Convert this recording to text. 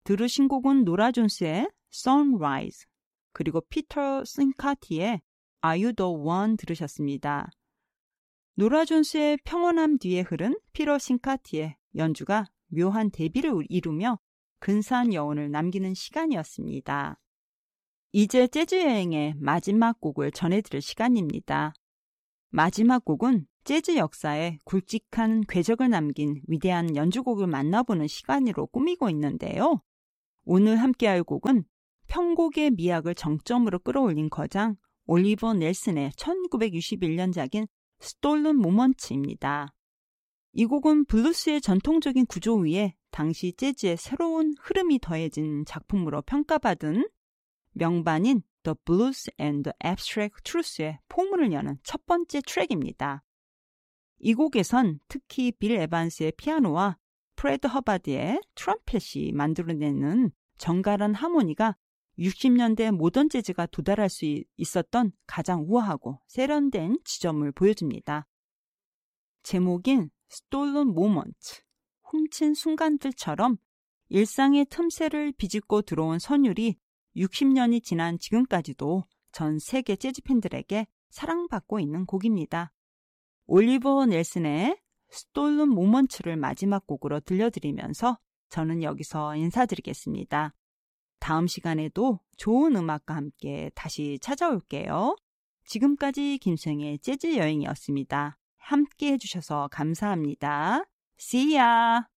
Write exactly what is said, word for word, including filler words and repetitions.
들으신 곡은 노라 존스의 Sunrise, 그리고 피터 싱카티의 Are You The One 들으셨습니다. 노라 존스의 평온함 뒤에 흐른 피터 싱카티의 연주가 묘한 대비를 이루며 근사한 여운을 남기는 시간이었습니다. 이제 재즈 여행의 마지막 곡을 전해드릴 시간입니다. 마지막 곡은 재즈 역사에 굵직한 궤적을 남긴 위대한 연주곡을 만나보는 시간으로 꾸미고 있는데요. 오늘 함께할 곡은 편곡의 미학을 정점으로 끌어올린 거장 올리버 넬슨의 천구백육십일 년작인 Stolen Moments입니다. 이 곡은 블루스의 전통적인 구조 위에 당시 재즈의 새로운 흐름이 더해진 작품으로 평가받은 명반인 The Blues and the Abstract Truth의 포문을 여는 첫 번째 트랙입니다. 이 곡에선 특히 빌 에반스의 피아노와 프레드 허바드의 트럼펫이 만들어내는 정갈한 하모니가 육십 년대 모던 재즈가 도달할 수 있었던 가장 우아하고 세련된 지점을 보여줍니다. 제목인 Stolen Moments, 훔친 순간들처럼 일상의 틈새를 비집고 들어온 선율이 육십 년이 지난 지금까지도 전 세계 재즈 팬들에게 사랑받고 있는 곡입니다. 올리버 넬슨의 Stolen Moments를 마지막 곡으로 들려드리면서 저는 여기서 인사드리겠습니다. 다음 시간에도 좋은 음악과 함께 다시 찾아올게요. 지금까지 김수영의 재즈 여행이었습니다. 함께 해주셔서 감사합니다. See ya!